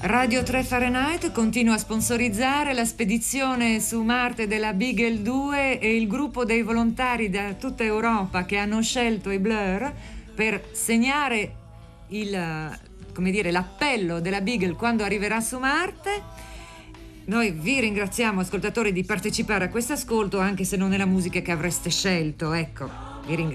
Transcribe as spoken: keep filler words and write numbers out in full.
Radio tre Fahrenheit continua a sponsorizzare la spedizione su Marte della Beagle due e il gruppo dei volontari da tutta Europa che hanno scelto i Blur per segnare il, come dire, l'appello della Beagle quando arriverà su Marte. Noi vi ringraziamo, ascoltatori, di partecipare a questo ascolto, anche se non è la musica che avreste scelto. Ecco, vi ringraziamo.